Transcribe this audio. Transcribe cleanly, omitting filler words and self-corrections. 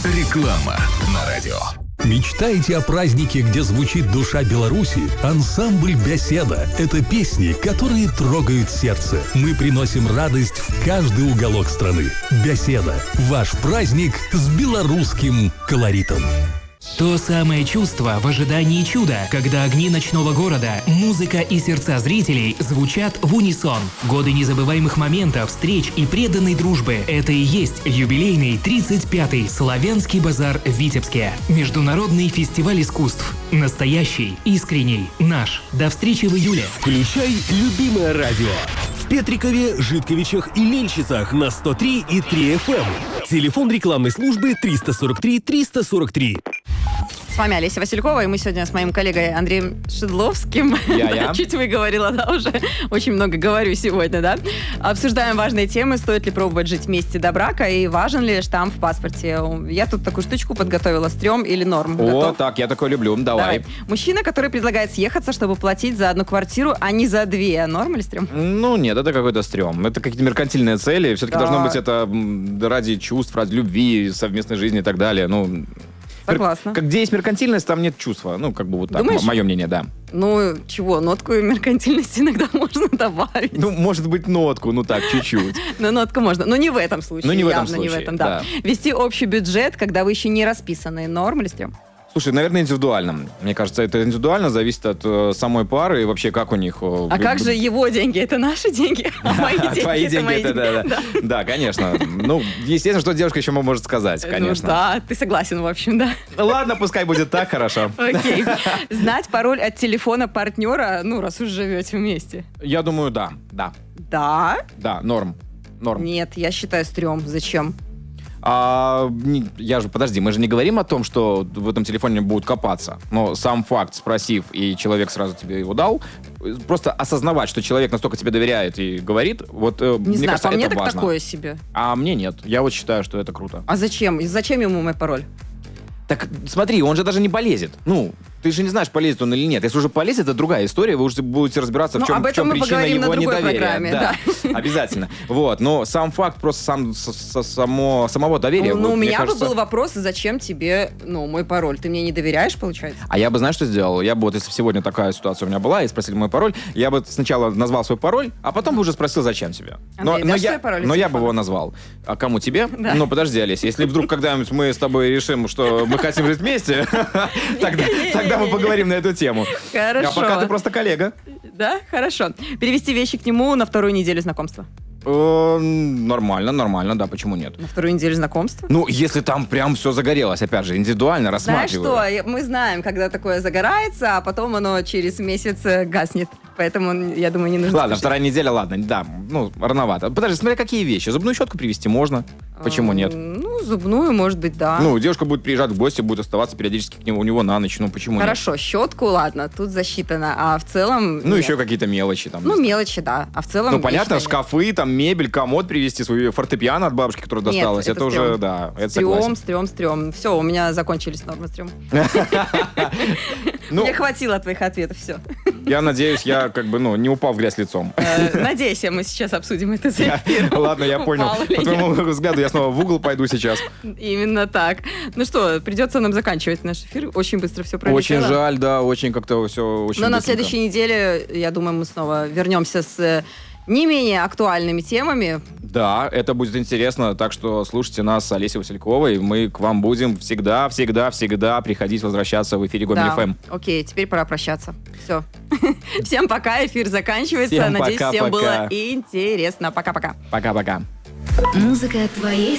Реклама на радио. Мечтаете о празднике, где звучит душа Беларуси? Ансамбль «Беседа» — это песни, которые трогают сердце. Мы приносим радость в каждый уголок страны. «Беседа» — ваш праздник с белорусским колоритом. То самое чувство в ожидании чуда, когда огни ночного города, музыка и сердца зрителей звучат в унисон. Годы незабываемых моментов, встреч и преданной дружбы. Это и есть юбилейный 35-й Славянский базар в Витебске. Международный фестиваль искусств. Настоящий, искренний, наш. До встречи в июле. Включай любимое радио. В Петрикове, Житковичах и Мельщицах на 103 и 3 FM. Телефон рекламной службы 343 343. С вами Олеся Василькова, и мы сегодня с моим коллегой Андреем Шедловским. Я. Чуть выговорила, да, уже. Очень много говорю сегодня, да. Обсуждаем важные темы, стоит ли пробовать жить вместе до брака, и важен ли штамп в паспорте. Я тут такую штучку подготовила, стрём или норм. О, Готов? так, я такой люблю, давай. Мужчина, который предлагает съехаться, чтобы платить за одну квартиру, а не за две. Норм или стрём? Ну, нет, это какой-то стрём. Это какие-то меркантильные цели. Все-таки должно быть это ради чувств, ради любви, совместной жизни и так далее. Ну, согласна. Где есть меркантильность, там нет чувства. Ну, как бы вот так, Думаешь? мое мнение, да. Ну, чего, нотку меркантильности иногда можно добавить. Ну, может быть, нотку, ну так, чуть-чуть. Ну, нотку можно. Но не в этом случае. Ну, не в этом явно случае, не в этом, да. Вести общий бюджет, когда вы еще не расписаны. Норм или стрём? Слушай, наверное, индивидуально. Мне кажется, это индивидуально, зависит от самой пары и вообще как у них. А как же его деньги? Это наши деньги? А мои деньги? Твои деньги, мои это да. Да, конечно. Ну, естественно, что девушка еще может сказать, конечно. Ну да, ты согласен, в общем, да. Ладно, пускай будет так, хорошо. Окей. Знать пароль от телефона партнера, ну, раз уж живете вместе. Я думаю, да. Да? Да, норм. Нет, я считаю стрём. Зачем? Подожди, мы же не говорим о том, что в этом телефоне будут копаться. Но сам факт, спросив, и человек сразу тебе его дал, просто осознавать, что человек настолько тебе доверяет и говорит, вот, Не мне знаю, кажется, по мне это так важно. такое себе. А мне нет. Я вот считаю, что это круто. А зачем? Зачем ему мой пароль? Так смотри, он же даже не полезет. Ну, ты же не знаешь, полезет он или нет. Если уже полезет, это другая история. Вы уже будете разбираться, в чем причина его недоверия. Да. Обязательно. Вот. Но сам факт просто самого доверия. Ну, у меня кажется... был вопрос, зачем тебе, мой пароль? Ты мне не доверяешь, получается? А я бы, знаешь, что сделал? Я бы вот, если сегодня такая ситуация у меня была, и спросили мой пароль, я бы сначала назвал свой пароль, а потом бы уже спросил, зачем тебе. Андрей, дашь свой пароль? Но я бы его назвал. А кому тебе? Да. Ну, подожди, Олеся, если вдруг когда-нибудь мы с тобой решим, что мы хотим жить вместе, тогда мы поговорим на эту тему. Хорошо. А пока ты просто коллега. Да? Хорошо. Перевести вещи к нему на вторую неделю знакомства. Нормально, да, почему нет? На вторую неделю знакомства? Ну, если там прям все загорелось, опять же, индивидуально Знаешь рассматриваю. что, мы знаем, когда такое загорается, а потом оно через месяц гаснет. Поэтому, я думаю, не нужно Ладно, спешить. вторая неделя, ладно, да, рановато. Подожди, смотри, какие вещи. Зубную щетку привезти можно. Почему нет? Ну, зубную, может быть, да. Ну, девушка будет приезжать в гости, будет оставаться периодически у него на ночь. Ну, почему нет? Хорошо, щетку, ладно, тут засчитано. А в целом... Ну, нет. еще какие-то мелочи там. Ну, мелочи, да. А в целом... Ну, понятно, вещи, шкафы, там, мебель, комод привезти, свою фортепиано от бабушки, которая Нет, досталась. это уже, стрём. да, это согласен. Стрём. Все, у меня закончились нормы стрём. Ну, Мне хватило твоих ответов, все. я надеюсь, я не упал в грязь лицом. Надеюсь, мы сейчас обсудим это за эфиром. Ладно, я понял. Упал ли По твоему взгляду, я снова в угол пойду сейчас. Именно так. Ну что, придется нам заканчивать наш эфир. Очень быстро все пролетело. Очень жаль, да, очень как-то все очень Но на быстренько. следующей неделе, я думаю, мы снова вернемся с не менее актуальными темами. Да, это будет интересно, так что слушайте нас с Олесей Васильковой. Мы к вам будем всегда приходить, возвращаться в эфире Гомель ФМ. Окей, теперь пора прощаться. Все. Всем пока, эфир заканчивается. Всем Надеюсь, пока, всем пока. было интересно. Пока-пока. Пока-пока. Музыка твоей